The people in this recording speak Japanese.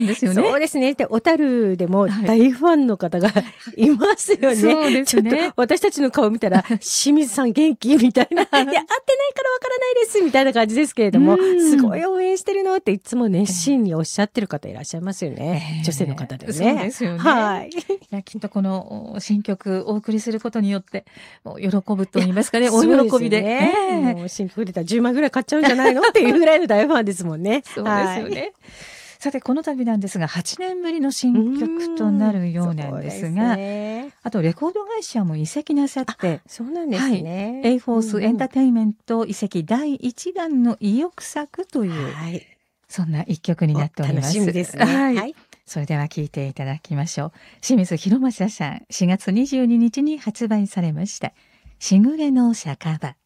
ですよね。 そうですね。で、小樽でも大ファンの方がいますよね。 そうですね。 ちょっと私たちの顔見たら、清水さん元気みたいな。いや、会ってないからわからないですみたいな感じですけれども、すごい応援してるのっていつも熱心におっしゃってる方いらっしゃいますよね。女性の方でね。 そうですよね。 はい。 いや、きっとこの新曲お送りすることによって、もう喜ぶと言いますかね、お喜びで。 もう新曲出たら10万ぐらい買っちゃうんじゃないのっていうぐらいの大ファンですもんね。 そうですよね。さて、この度なんですが、8年ぶりの新曲となるようなんですが、あとレコード会社も移籍なさって、 そうなんですね。 エイフォースエンターテインメント移籍第1弾の意欲作という、そんな一曲になっております。 楽しみですね。はい。 それでは聴いていただきましょう。清水宏正さん、4月22日に発売されました。しぐれの酒場。